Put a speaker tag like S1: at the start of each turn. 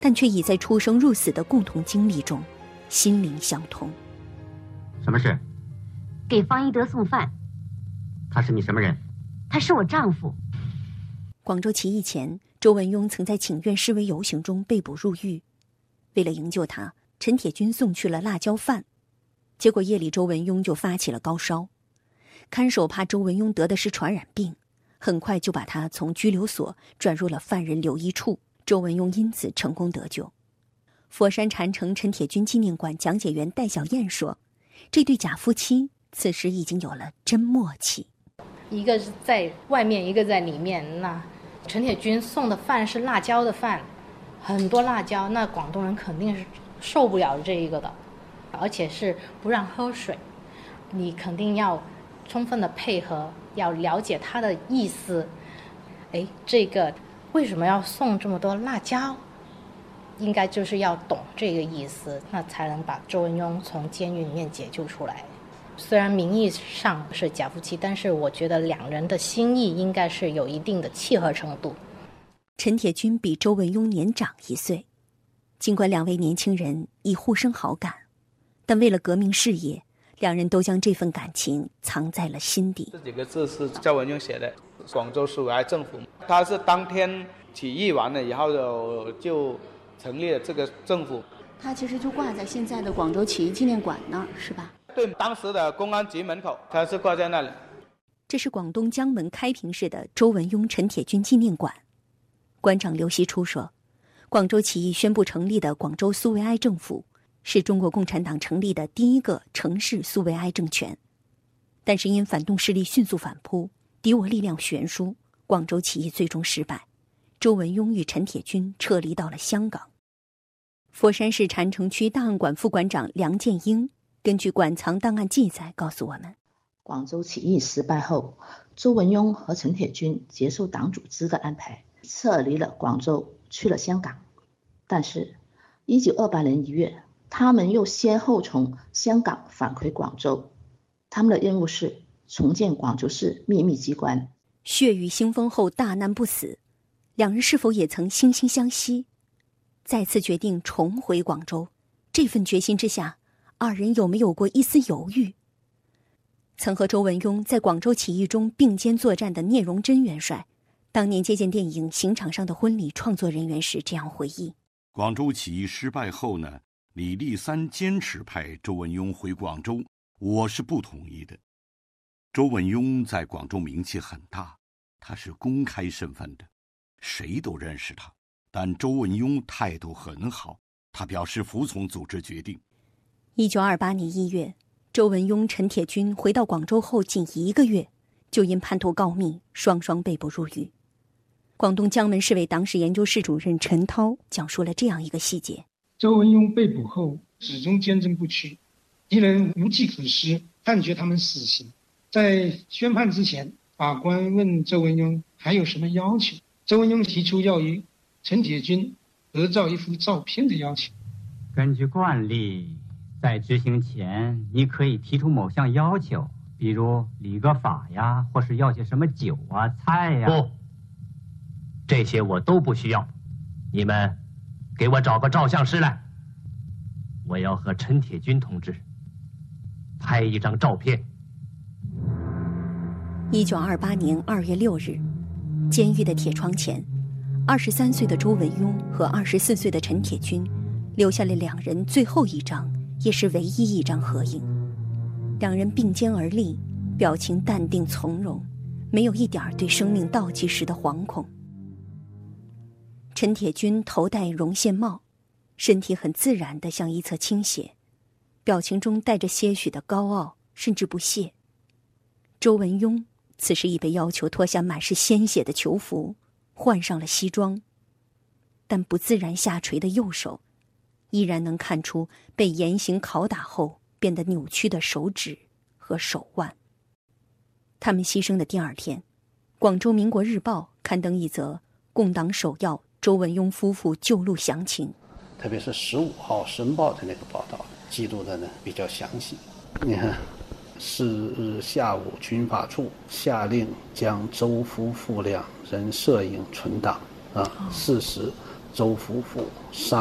S1: 但却已在出生入死的共同经历中心灵相通。
S2: 什么事？
S3: 给方一德送饭。
S2: 他是你什么人？
S3: 他是我丈夫。
S1: 广州起义前，周文雍曾在请愿示威游行中被捕入狱。为了营救他，陈铁军送去了辣椒饭，结果夜里周文雍就发起了高烧。看守怕周文雍得的是传染病，很快就把他从拘留所转入了犯人留医处，周文雍因此成功得救。佛山禅城陈铁军纪念馆讲解员戴小燕说，这对假夫妻此时已经有了真默契。
S4: 一个是在外面，一个在里面。那陈铁军送的饭是辣椒的饭，很多辣椒，那广东人肯定是受不了这一个的，而且是不让喝水，你肯定要充分的配合，要了解他的意思。这个为什么要送这么多辣椒？应该就是要懂这个意思，那才能把周文雍从监狱里面解救出来。虽然名义上是假夫妻，但是我觉得两人的心意应该是有一定的契合程度。
S1: 陈铁军比周文雍年长1岁，尽管两位年轻人已互生好感，但为了革命事业，两人都将这份感情藏在了心底。
S5: 这几个字是周文雍写的，广州苏维埃政府，他是当天起义完了以后就成立了这个政府。
S6: 他其实就挂在现在的广州起义纪念馆那儿，是吧？
S5: 对，当时的公安局门口，他是挂在那里。
S1: 这是广东江门开平市的周文雍陈铁军纪念馆。馆长刘锡初说，广州起义宣布成立的广州苏维埃政府是中国共产党成立的第一个城市苏维埃政权，但是因反动势力迅速反扑，敌我力量悬殊，广州起义最终失败，周文雍与陈铁军撤离到了香港。佛山市禅城区档案馆副馆长梁建英根据馆藏档案记载告诉我们，
S7: 广州起义失败后，周文雍和陈铁军接受党组织的安排，撤离了广州，去了香港。但是1928年1月，他们又先后从香港返回广州，他们的任务是重建广州市秘密机关。
S1: 血雨腥风后大难不死，两人是否也曾惺惺相惜？再次决定重回广州，这份决心之下，二人有没有过一丝犹豫？曾和周文雍在广州起义中并肩作战的聂荣臻元帅，当年接见电影《刑场上的婚礼》创作人员时这样回忆：
S8: 广州起义失败后呢，李立三坚持派周文雍回广州，我是不同意的。周文雍在广州名气很大，他是公开身份的，谁都认识他。但周文雍态度很好，他表示服从组织决定。
S1: 1928年1月，周文雍、陈铁军回到广州后仅1个月，就因叛徒告密，双双被捕入狱。广东江门市委党史研究室主任陈涛讲述了这样一个细节：
S9: 周文雍被捕后始终坚贞不屈，敌人无计可施，判决他们死刑。在宣判之前，法官问周文雍还有什么要求，周文雍提出要与陈铁军合照一幅照片的要求。
S2: 根据惯例，在执行前你可以提出某项要求，比如理个发呀，或是要些什么酒啊菜呀。
S10: 不，这些我都不需要，你们给我找个照相师来，我要和陈铁军同志拍一张照片。
S1: 1928年2月6日，监狱的铁窗前，23岁的周文雍和24岁的陈铁军留下了两人最后一张，也是唯一一张合影。两人并肩而立，表情淡定从容，没有一点对生命倒计时的惶恐。陈铁军头戴绒线帽，身体很自然地向一侧倾斜，表情中带着些许的高傲甚至不屑。周文雍此时已被要求脱下满是鲜血的囚服，换上了西装，但不自然下垂的右手依然能看出被严刑拷打后变得扭曲的手指和手腕。他们牺牲的第二天，广州民国日报刊登一则共党首要周文雍夫妇救路详情，
S11: 特别是15号申报的那个报道记录的呢比较详细。你看4日下午，军法处下令将周夫妇两人摄影存档，4时周夫妇杀